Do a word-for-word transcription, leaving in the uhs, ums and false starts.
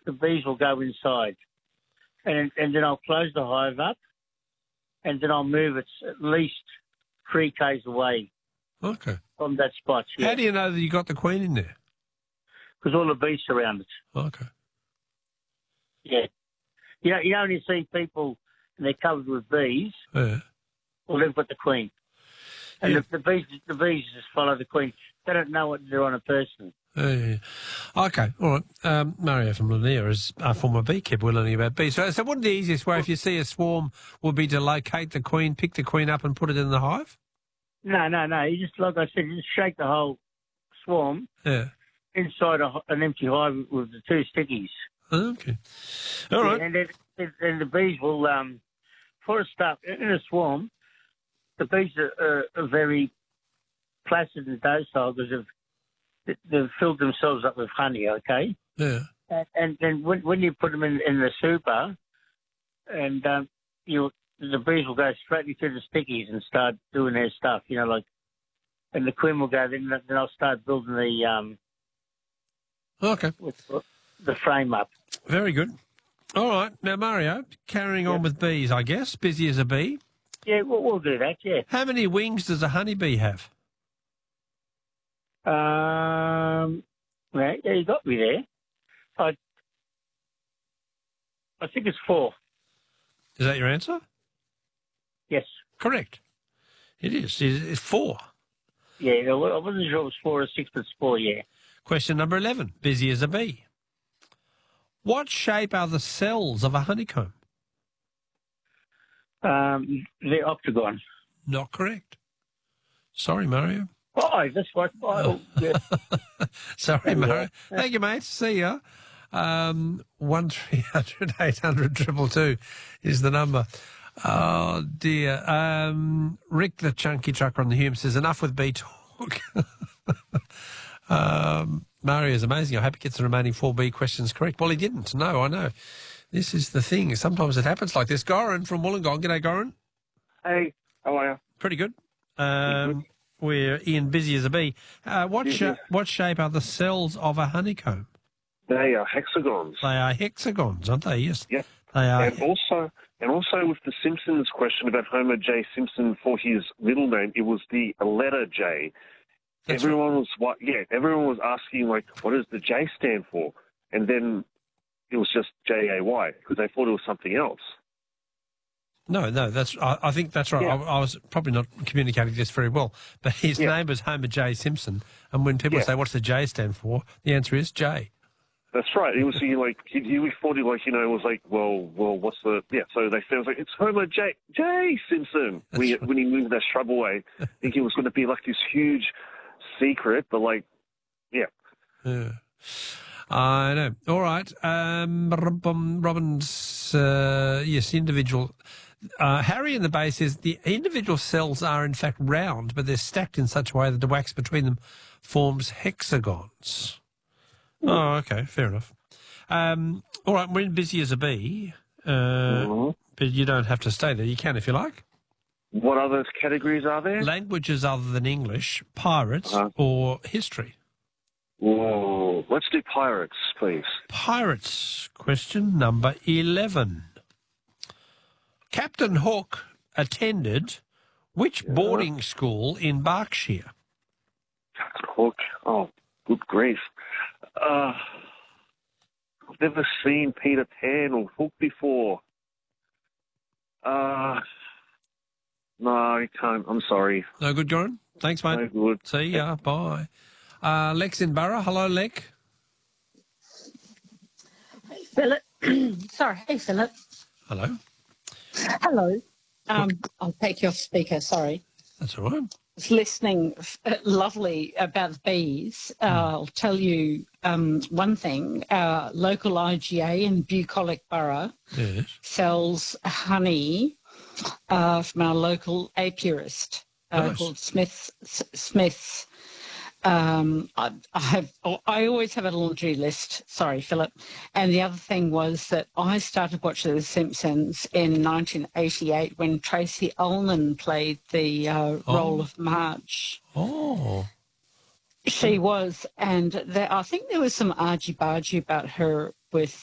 the bees will go inside. And, and then I'll close the hive up, and then I'll move it at least three k's away Okay. from that spot. Yeah. How do you know that you got the queen in there? Because all the bees surround it. Okay. Yeah. You know, you only see people and they're covered with bees. Yeah. Well, they've got the queen. And Yeah. the, the bees the bees just follow the queen. They don't know what to do on a person. Yeah, yeah, yeah. Okay, all right. Um, Mario from Lanier is a former beekeeper. We're learning about bees. So, so what the easiest way, if you see a swarm, would be to locate the queen, pick the queen up and put it in the hive? No, no, no. You just, like I said, you just shake the whole swarm Yeah. inside a, an empty hive with the two stickies. Okay. All right. Yeah, and then, then the bees will, um, for a start, in a swarm, the bees are, are, are very placid and docile because they've, they've filled themselves up with honey, okay? Yeah. And, and then when, when you put them in, in the super, and um, you the bees will go straight into the stickies and start doing their stuff, you know, like, and the queen will go, then, then I'll start building the, um, Okay. the frame up. Very good. All right. Now, Mario, carrying on Yep. with bees, I guess. Busy as a bee. Yeah, we'll, we'll do that, yeah. How many wings does a honeybee have? Um, yeah, yeah, you got me there. I, I think it's four. Is that your answer? Yes. Correct. It is. It's four. Yeah, I wasn't sure it was four or six, but it's four, yeah. Question number eleven. Busy as a bee. What shape are the cells of a honeycomb? Um, the octagon. Not correct. Sorry, Mario. Five, that's right. Five. Oh, yeah. Sorry, Mario. Thank you, mate. See ya. Um, one three hundred eight hundred triple two is the number. Oh dear. Um, Rick, the chunky trucker on the Hume, says enough with bee talk. um, Mario is amazing. I hope he gets the remaining four B questions correct. Well, he didn't. No, I know. This is the thing. Sometimes it happens like this. Goran from Wollongong. G'day, Goran. Hey, how are you? Pretty good. Um, we're Ian, busy as a bee. Uh, what, sh- what shape are the cells of a honeycomb? They are hexagons. They are hexagons, aren't they? Yes. Yeah. They are. And also, and also with the Simpsons question about Homer J. Simpson for his middle name, it was the letter J. That's everyone was what? Yeah, everyone was asking like, what does the J stand for? And then it was just J A Y because they thought it was something else. No, no, that's. I, I think that's right. Yeah. I, I was probably not communicating this very well, but his Yeah. name was Homer J. Simpson, and when people Yeah. say, "What's the J stand for?" the answer is J. That's right. It was he like he, he thought it like you know it was like well well what's the yeah so they said it was like it's Homer J J Simpson when he, right. when he moved that shrub away, thinking it was going to be like this huge secret, but like yeah. Yeah. I know. All right. Um, Robin, Robin's uh, yes, individual. Uh, Harry in the base says the individual cells are in fact round, but they're stacked in such a way that the wax between them forms hexagons. Oh, okay, fair enough. Um, all right, we're busy as a bee, uh, Mhm. but you don't have to stay there. You can if you like. What other categories are there? Languages other than English, pirates, Uh-huh. or history. Whoa, let's do pirates, please. Pirates, question number eleven. Captain Hook attended which boarding school in Berkshire? Captain Hook. Oh, good grief. Uh, I've never seen Peter Pan or Hook before. Uh, no, I can't. I'm sorry. No good, Goran? Thanks, mate. No good. See ya. Bye. Uh, Lex in Borough. Hello, Lex. Hey, Philip. Sorry. Hey, Philip. Hello. Hello. Um, I'll take your speaker. Sorry. That's all right. I was listening uh, lovely about bees. Uh, I'll tell you um, one thing. Our local I G A in Bucolic Borough Yes. sells honey uh, from our local apiarist uh, Nice. called Smith. S- Smith's. Um, I, I have. I always have a laundry list. Sorry, Philip. And the other thing was that I started watching The Simpsons in nineteen eighty-eight when Tracy Ullman played the uh, role Oh. of Marge. Oh. She was, and there, I think there was some argy-bargy about her with